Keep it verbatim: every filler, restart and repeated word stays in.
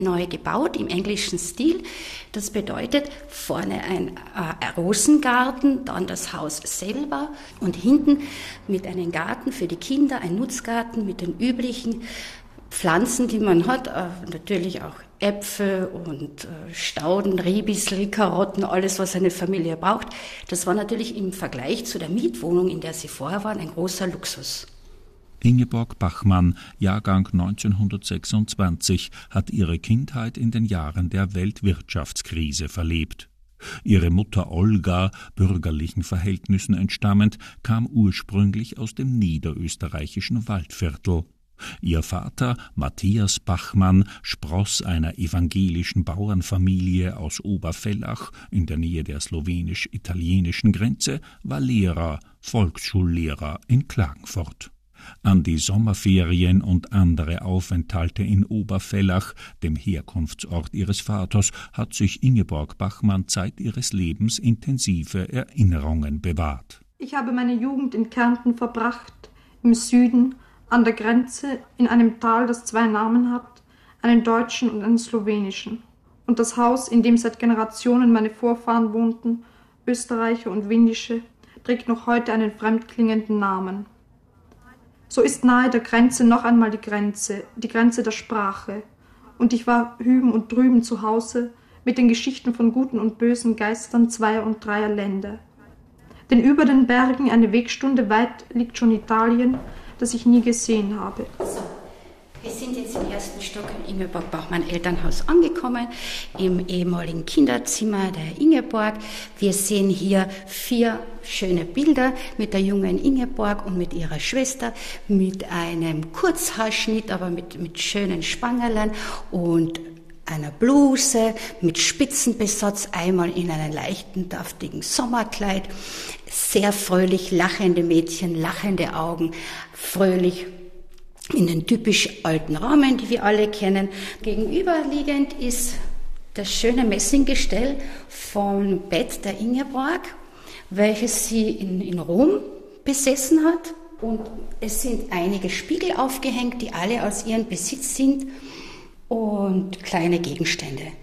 neu gebaut im englischen Stil. Das bedeutet vorne ein äh, Rosengarten, dann das Haus selber und hinten mit einem Garten für die Kinder, ein Nutzgarten mit den üblichen Pflanzen, die man hat, äh, natürlich auch Äpfel und äh, Stauden, Riebissel, Karotten, alles, was eine Familie braucht. Das war natürlich im Vergleich zu der Mietwohnung, in der sie vorher waren, ein großer Luxus. Ingeborg Bachmann, Jahrgang neunzehnhundertsechsundzwanzig, hat ihre Kindheit in den Jahren der Weltwirtschaftskrise verlebt. Ihre Mutter Olga, bürgerlichen Verhältnissen entstammend, kam ursprünglich aus dem niederösterreichischen Waldviertel. Ihr Vater, Matthias Bachmann, spross einer evangelischen Bauernfamilie aus Obervellach in der Nähe der slowenisch-italienischen Grenze, war Lehrer, Volksschullehrer in Klagenfurt. An die Sommerferien und andere Aufenthalte in Obervellach, dem Herkunftsort ihres Vaters, hat sich Ingeborg Bachmann Zeit ihres Lebens intensive Erinnerungen bewahrt. Ich habe meine Jugend in Kärnten verbracht, im Süden, an der Grenze, in einem Tal, das zwei Namen hat, einen deutschen und einen slowenischen. Und das Haus, in dem seit Generationen meine Vorfahren wohnten, Österreicher und Windische, trägt noch heute einen fremdklingenden Namen. So ist nahe der Grenze noch einmal die Grenze, die Grenze der Sprache. Und ich war hüben und drüben zu Hause mit den Geschichten von guten und bösen Geistern zweier und dreier Länder. Denn über den Bergen, eine Wegstunde weit, liegt schon Italien, das ich nie gesehen habe. So, wir sind jetzt im ersten Stock im Ingeborg Bachmann Elternhaus angekommen, im ehemaligen Kinderzimmer der Ingeborg. Wir sehen hier vier schöne Bilder mit der jungen Ingeborg und mit ihrer Schwester, mit einem Kurzhaarschnitt, aber mit, mit schönen Spangerln und einer Bluse mit Spitzenbesatz, einmal in einem leichten, daftigen Sommerkleid. Sehr fröhlich lachende Mädchen, lachende Augen, fröhlich in den typisch alten Rahmen, die wir alle kennen. Gegenüberliegend ist das schöne Messinggestell vom Bett der Ingeborg, welches sie in, in Rom besessen hat. Und es sind einige Spiegel aufgehängt, die alle aus ihrem Besitz sind und kleine Gegenstände.